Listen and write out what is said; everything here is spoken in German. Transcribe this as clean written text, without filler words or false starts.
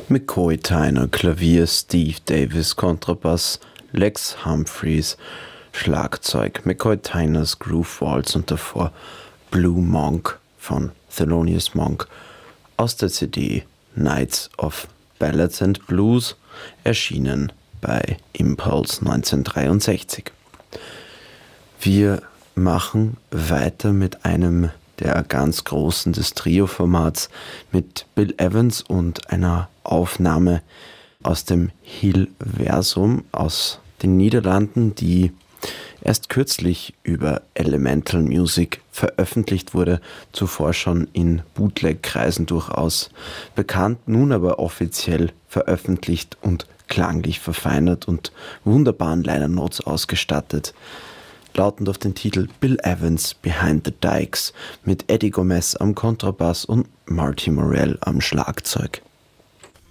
McCoy Tyner Klavier, Steve Davis Kontrabass, Lex Humphreys Schlagzeug, McCoy Tyners Groove Waltz und davor Blue Monk von Thelonious Monk aus der CD Nights of Ballads and Blues, erschienen bei Impulse 1963. Wir machen weiter mit einem der ganz Großen des Trio-Formats, mit Bill Evans und einer Aufnahme aus dem Hilversum aus den Niederlanden, die erst kürzlich über Elemental Music veröffentlicht wurde, zuvor schon in Bootleg-Kreisen durchaus bekannt, nun aber offiziell veröffentlicht und klanglich verfeinert und wunderbaren Liner Notes ausgestattet. Lautend auf den Titel Bill Evans Behind the Dykes mit Eddie Gomez am Kontrabass und Marty Morell am Schlagzeug.